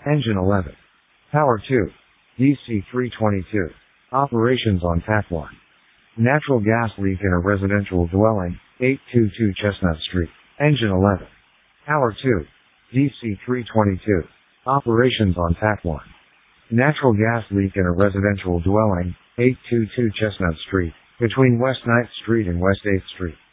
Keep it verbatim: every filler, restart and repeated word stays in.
Engine eleven. Power two. D C three twenty-two. Operations on T A C one. Natural gas leak in a residential dwelling, eight twenty-two Chestnut Street. Engine eleven. Power two. D C three twenty-two. Operations on T A C one. Natural gas leak in a residential dwelling, eight twenty-two Chestnut Street, between West ninth Street and West eighth Street.